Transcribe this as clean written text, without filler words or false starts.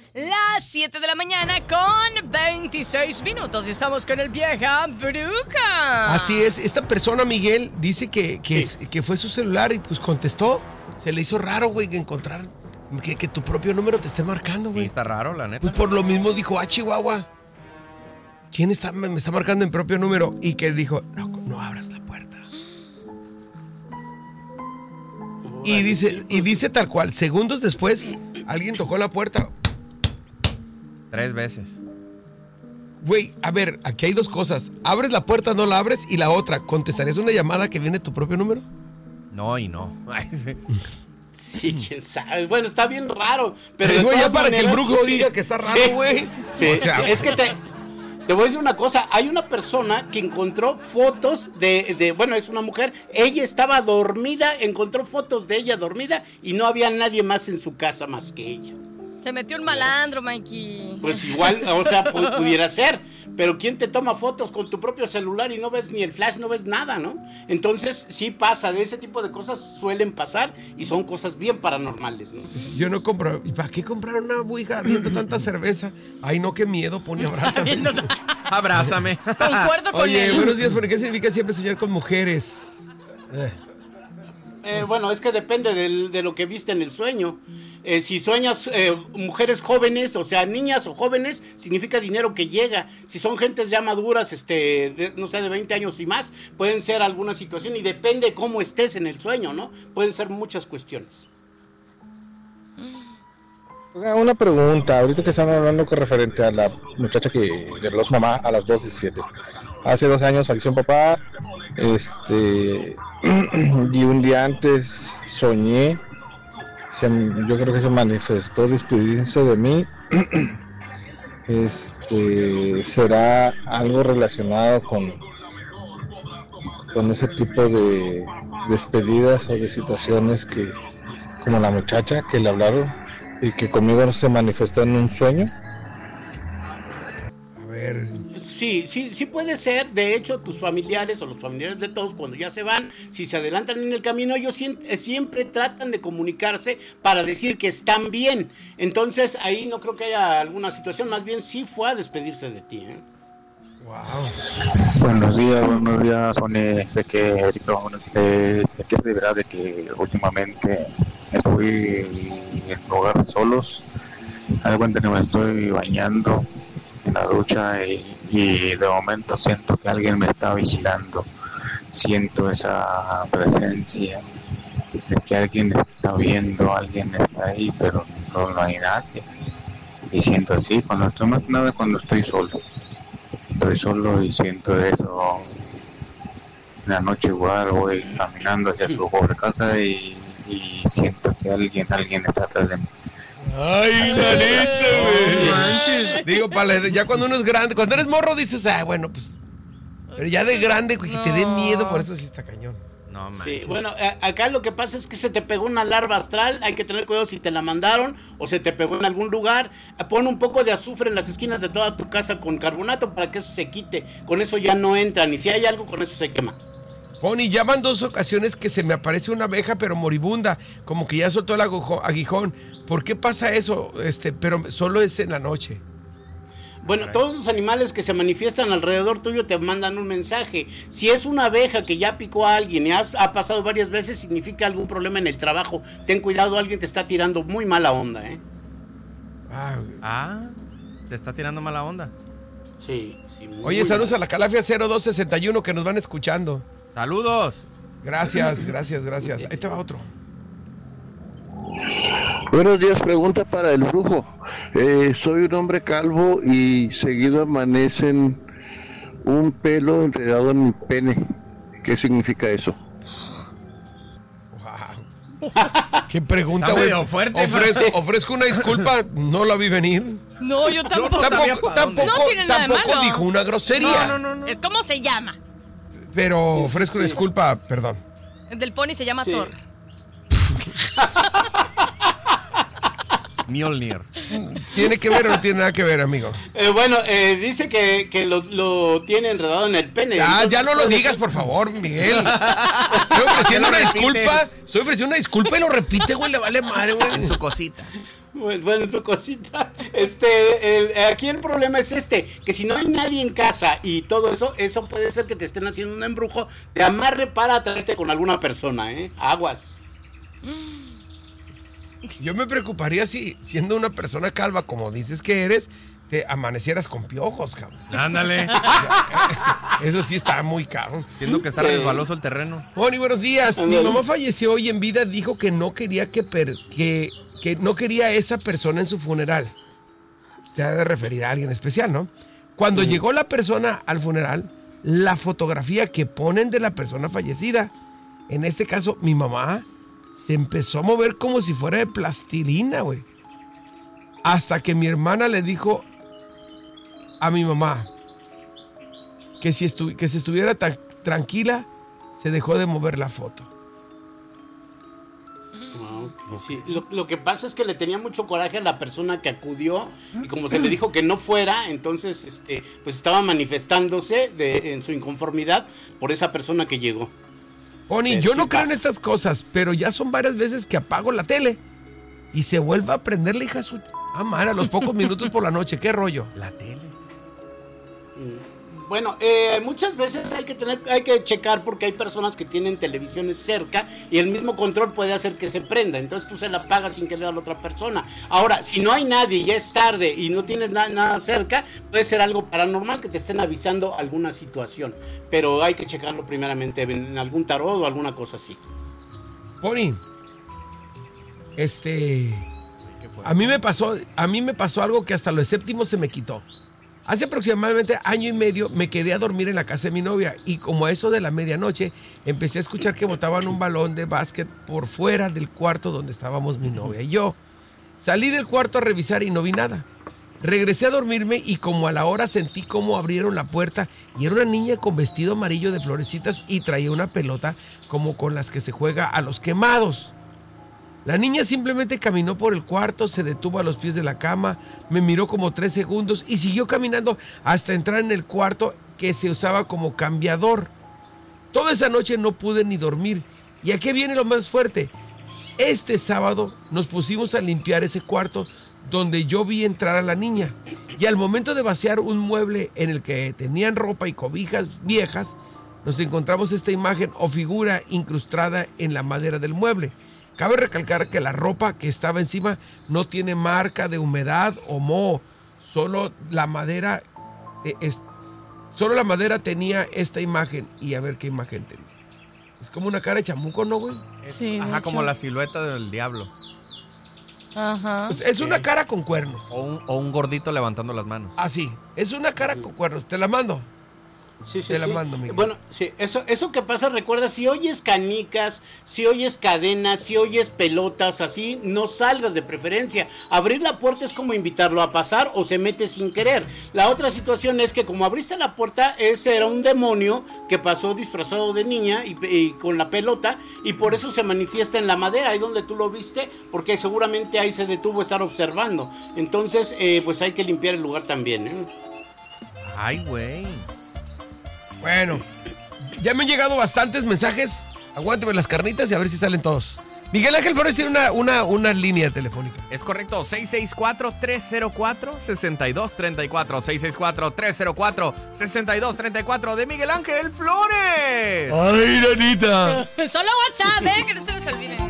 las 7 de la mañana con 26 minutos. Y estamos con el Vieja Bruja. Así es, esta persona, Miguel, dice que fue su celular y pues contestó. Se le hizo raro, güey, que encontrar que tu propio número te esté marcando, güey. Sí, está raro, la neta. Pues por lo mismo dijo, Chihuahua, ¿quién me está marcando mi propio número? Y que dijo, no abras la puerta. Y dice tal cual, segundos después, alguien tocó la puerta. 3 veces. Güey, a ver, aquí hay 2 cosas. Abres la puerta, no la abres. Y la otra, ¿contestarías una llamada que viene tu propio número? No y no. Sí, quién sabe. Bueno, está bien raro. Pero ya para que el brujo diga que está raro, güey. Sí, o sea, es que te voy a decir una cosa. Hay una persona que encontró fotos bueno, es una mujer. Ella estaba dormida, encontró fotos de ella dormida y no había nadie más en su casa más que ella. Se metió un malandro, Mikey. Pues igual, o sea, pudiera ser. Pero ¿quién te toma fotos con tu propio celular y no ves ni el flash, no ves nada, ¿no? Entonces sí pasa, de ese tipo de cosas suelen pasar y son cosas bien paranormales, ¿no? Yo no compro. ¿Y para qué comprar una ouija viendo tanta cerveza? Ay, no, qué miedo, Pony, abrázame. Abrázame. Concuerdo con Oye, él. buenos días, ¿por qué significa siempre soñar con mujeres? Bueno, es que depende de lo que viste en el sueño. Si sueñas mujeres jóvenes, o sea, niñas o jóvenes, significa dinero que llega. Si son gentes ya maduras, no sé, de 20 años y más, pueden ser alguna situación y depende cómo estés en el sueño, ¿no? Pueden ser muchas cuestiones. Una pregunta, ahorita que están hablando con referente a la muchacha que de los mamá a las 2:17. Hace 2 años falleció un papá, y un día antes soñé, yo creo que se manifestó despidiéndose de mí. ¿Será algo relacionado con ese tipo de despedidas o de situaciones que, como la muchacha que le hablaron y que conmigo se manifestó en un sueño? A ver. Sí puede ser. De hecho, tus familiares o los familiares de todos, cuando ya se van, si se adelantan en el camino, ellos siempre tratan de comunicarse para decir que están bien. Entonces ahí no creo que haya alguna situación, más bien sí fue a despedirse de ti, ¿eh? Wow. Buenos días, Sony. De que es de verdad de que últimamente estoy en lugares solos. Haz de cuenta que me estoy bañando en la ducha y de momento siento que alguien me está vigilando. Siento esa presencia de que alguien está viendo, alguien está ahí, pero no hay nadie. Y siento así cuando estoy, más que nada cuando estoy solo. Estoy solo y siento eso. En la noche igual voy caminando hacia su pobre casa y siento que alguien está atrás de mí. Ay, la neta, güey. Digo, ya cuando uno es grande, cuando eres morro dices, bueno, pues. Pero ya de grande, güey, que te dé miedo, por eso sí está cañón. No manches. Sí, bueno, acá lo que pasa es que se te pegó una larva astral. Hay que tener cuidado si te la mandaron o se te pegó en algún lugar. Pon un poco de azufre en las esquinas de toda tu casa con carbonato para que eso se quite. Con eso ya no entran y si hay algo, con eso se quema. Pony, ya van 2 ocasiones que se me aparece una abeja, pero moribunda, como que ya soltó el aguijón. ¿Por qué pasa eso? Pero solo es en la noche. Bueno, todos los animales que se manifiestan alrededor tuyo te mandan un mensaje. Si es una abeja que ya picó a alguien y ha pasado varias veces, significa algún problema en el trabajo. Ten cuidado, alguien te está tirando muy mala onda, ¿eh? Te está tirando mala onda. Sí. Oye, saludos a la Calafia 0261 que nos van escuchando. ¡Saludos! Gracias. Ahí te va otro. Buenos días, pregunta para el brujo. Soy un hombre calvo y seguido amanecen un pelo enredado en mi pene. ¿Qué significa eso? Wow. ¿Qué pregunta, güey? Fuerte. Ofrezco una disculpa, no la vi venir. No, yo tampoco. Tampoco tiene nada de malo. dijo una grosería. No. Es como se llama. Pero ofrezco una disculpa, perdón. El del Pony se llama Thor. Mjolnir. ¿Tiene que ver o no tiene nada que ver, amigo? Dice que lo tiene enredado en el pene. Ya no lo digas, por favor, Miguel. Estoy ofreciendo una disculpa. Y lo repite, güey, le vale madre, güey. En su cosita. Bueno, tu cosita. Aquí el problema es que si no hay nadie en casa y todo eso puede ser que te estén haciendo un embrujo de amarre para atraerte con alguna persona, Aguas. Yo me preocuparía si, siendo una persona calva, como dices que eres, te amanecieras con piojos, cabrón. Ándale. Eso sí está muy cabrón. Siendo que está resbaloso el terreno. Bonnie, buenos días. Mi mamá falleció hoy en vida. Dijo que no quería que no quería esa persona en su funeral. Se ha de referir a alguien especial, ¿no? Cuando llegó la persona al funeral, la fotografía que ponen de la persona fallecida, en este caso mi mamá, se empezó a mover como si fuera de plastilina, güey. Hasta que mi hermana le dijo a mi mamá que si estuviera tranquila, se dejó de mover la foto. Sí, lo que pasa es que le tenía mucho coraje a la persona que acudió y como se le dijo que no fuera, entonces pues estaba manifestándose en su inconformidad por esa persona que llegó. Bonnie, yo no creo en estas cosas, pero ya son varias veces que apago la tele y se vuelve a prender la hija su... a los pocos minutos por la noche. ¿Qué rollo? La tele. Bueno, muchas veces hay que checar porque hay personas que tienen televisiones cerca y el mismo control puede hacer que se prenda, entonces tú se la apagas sin querer a la otra persona. Ahora, si no hay nadie, ya es tarde y no tienes nada cerca, puede ser algo paranormal que te estén avisando alguna situación, pero hay que checarlo primeramente en algún tarot o alguna cosa así. Bonnie, a mí me pasó algo que hasta lo séptimo se me quitó. Hace aproximadamente año y medio me quedé a dormir en la casa de mi novia y como a eso de la medianoche empecé a escuchar que botaban un balón de básquet por fuera del cuarto donde estábamos mi novia y yo. Salí del cuarto a revisar y no vi nada. Regresé a dormirme y como a la hora sentí cómo abrieron la puerta y era una niña con vestido amarillo de florecitas y traía una pelota como con las que se juega a los quemados. La niña simplemente caminó por el cuarto, se detuvo a los pies de la cama, me miró como 3 segundos y siguió caminando hasta entrar en el cuarto que se usaba como cambiador. Toda esa noche no pude ni dormir. ¿Y aquí viene lo más fuerte? Este sábado nos pusimos a limpiar ese cuarto donde yo vi entrar a la niña. Y al momento de vaciar un mueble en el que tenían ropa y cobijas viejas, nos encontramos esta imagen o figura incrustada en la madera del mueble. Cabe recalcar que la ropa que estaba encima no tiene marca de humedad o moho. Solo la madera tenía esta imagen. Y a ver qué imagen tenía. Es como una cara de chamuco, ¿no, güey? Sí, ajá, como la silueta del diablo. Ajá. Pues es una cara con cuernos. O un gordito levantando las manos. Así, es una cara con cuernos. Te la mando. Sí, te la mando, Miguel. Bueno, sí, eso que pasa, recuerda, si oyes canicas, si oyes cadenas, si oyes pelotas, así, no salgas de preferencia. Abrir la puerta es como invitarlo a pasar o se mete sin querer. La otra situación es que como abriste la puerta, ese era un demonio que pasó disfrazado de niña y con la pelota y por eso se manifiesta en la madera, ahí donde tú lo viste, porque seguramente ahí se detuvo a estar observando. Entonces, pues hay que limpiar el lugar también, ¿eh? Ay, güey. Bueno, ya me han llegado bastantes mensajes. Aguánteme las carnitas y a ver si salen todos. Miguel Ángel Flores tiene una línea telefónica. Es correcto, 664-304-6234. 664-304-6234 de Miguel Ángel Flores. ¡Ay, nanita! Solo WhatsApp, que no se les olvide.